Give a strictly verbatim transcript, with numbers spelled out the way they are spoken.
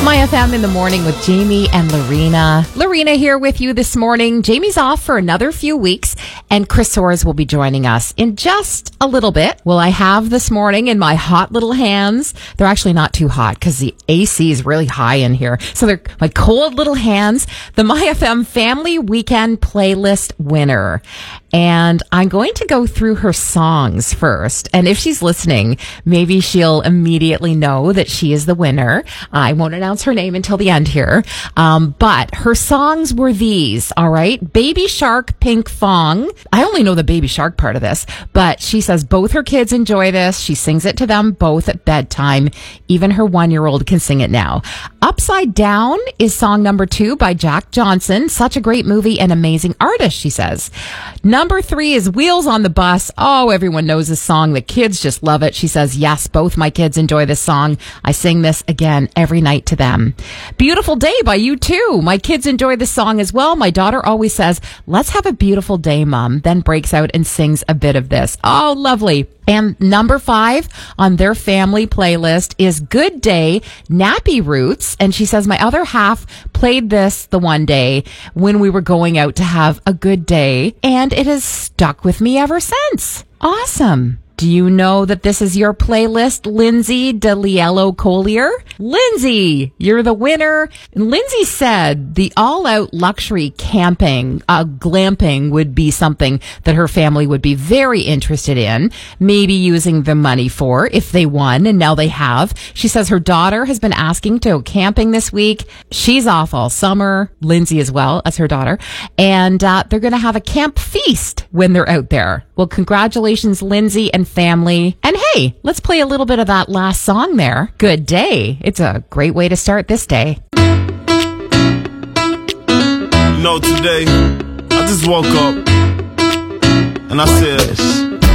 My F M in the morning with Jamie and Lorena. Lorena here with you this morning. Jamie's off for another few weeks, and Chris Soares will be joining us in just a little bit. Well, I have this morning in my hot little hands. They're actually not too hot because the A C is really high in here. So they're my cold little hands. The My F M Family Weekend Playlist winner. And I'm going to go through her songs first. And if she's listening, maybe she'll immediately know that she is the winner. I won't announce her name until the end here. Um, but her songs were these, all right? Baby Shark, Pink Fong. I only know the Baby Shark part of this, but she says both her kids enjoy this. She sings it to them both at bedtime. Even her one-year-old can sing it now. Upside Down is song number two by Jack Johnson. Such a great movie and amazing artist, she says. Number three is Wheels on the Bus. Oh, everyone knows this song. The kids just love it. She says, yes, both my kids enjoy this song. I sing this again every night to them. Beautiful Day by U two. My kids enjoy this song as well. My daughter always says, let's have a beautiful day, Mom. Then breaks out and sings a bit of this. Oh, lovely. And number five on their family playlist is Good Day, Nappy Roots. And she says, my other half played this the one day when we were going out to have a good day, and it has stuck with me ever since. Awesome. Do you know that this is your playlist, Lindsay DeLiello Collier? Lindsay, you're the winner. And Lindsay said the all-out luxury camping, uh, glamping would be something that her family would be very interested in, maybe using the money for if they won, and now they have. She says her daughter has been asking to go camping this week. She's off all summer. Lindsay as well as her daughter. And uh, they're going to have a camp feast when they're out there. Well, congratulations, Lindsay and family. And hey, let's play a little bit of that last song there. Good Day. It's a great way to start this day. You know, today, I just woke up and I said,